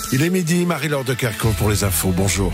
Il est midi, Marie-Laure de Kerckhove pour les infos. Bonjour.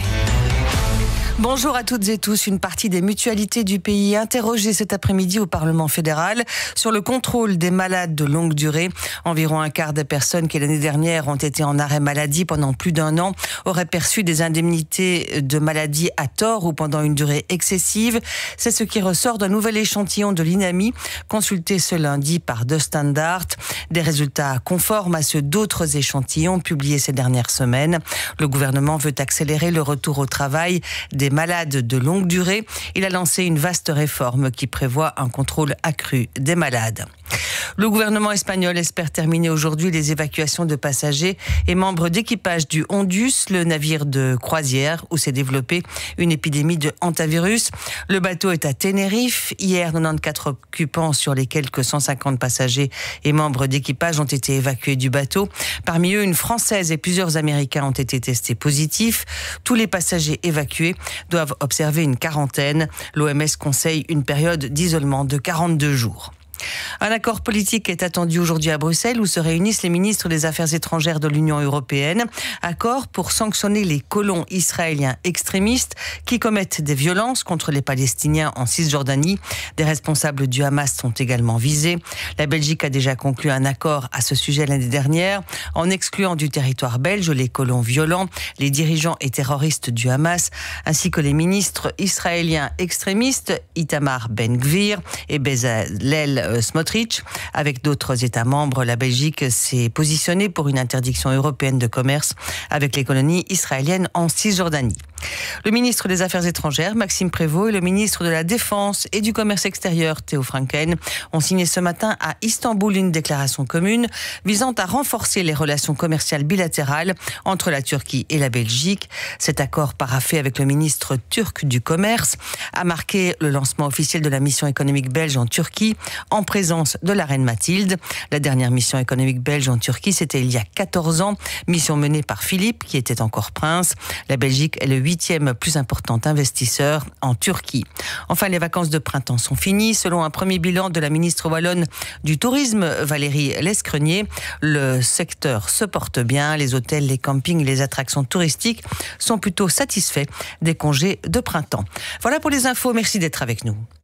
Bonjour à toutes et tous. Une partie des mutualités du pays interrogée cet après-midi au Parlement fédéral sur le contrôle des malades de longue durée. Environ un quart des personnes qui l'année dernière ont été en arrêt maladie pendant plus d'un an auraient perçu des indemnités de maladie à tort ou pendant une durée excessive. C'est ce qui ressort d'un nouvel échantillon de l'INAMI consulté ce lundi par The Standard. Des résultats conformes à ceux d'autres échantillons publiés ces dernières semaines. Le gouvernement veut accélérer le retour au travail des malades de longue durée. Il a lancé une vaste réforme qui prévoit un contrôle accru des malades. Le gouvernement espagnol espère terminer aujourd'hui les évacuations de passagers et membres d'équipage du Hondus, le navire de croisière où s'est développée une épidémie de hantavirus. Le bateau est à Tenerife. Hier, 94 occupants sur les quelques 150 passagers et membres d'équipage ont été évacués du bateau. Parmi eux, une Française et plusieurs Américains ont été testés positifs. Tous les passagers évacués doivent observer une quarantaine. L'OMS conseille une période d'isolement de 42 jours. Un accord politique est attendu aujourd'hui à Bruxelles où se réunissent les ministres des Affaires étrangères de l'Union européenne. Accord pour sanctionner les colons israéliens extrémistes qui commettent des violences contre les Palestiniens en Cisjordanie. Des responsables du Hamas sont également visés. La Belgique a déjà conclu un accord à ce sujet l'année dernière en excluant du territoire belge les colons violents, les dirigeants et terroristes du Hamas, ainsi que les ministres israéliens extrémistes Itamar Ben-Gvir et Bezalel Smotrich. Avec d'autres États membres, la Belgique s'est positionnée pour une interdiction européenne de commerce avec les colonies israéliennes en Cisjordanie. Le ministre des Affaires étrangères, Maxime Prévost, et le ministre de la Défense et du Commerce extérieur, Theo Franken, ont signé ce matin à Istanbul une déclaration commune visant à renforcer les relations commerciales bilatérales entre la Turquie et la Belgique. Cet accord paraphé avec le ministre turc du Commerce a marqué le lancement officiel de la mission économique belge en Turquie en présence de la reine Mathilde. La dernière mission économique belge en Turquie, c'était il y a 14 ans, mission menée par Philippe, qui était encore prince. La Belgique est le 8e plus important investisseur en Turquie. Enfin, les vacances de printemps sont finies. Selon un premier bilan de la ministre wallonne du Tourisme, Valérie Lescrenier, le secteur se porte bien. Les hôtels, les campings et les attractions touristiques sont plutôt satisfaits des congés de printemps. Voilà pour les infos. Merci d'être avec nous.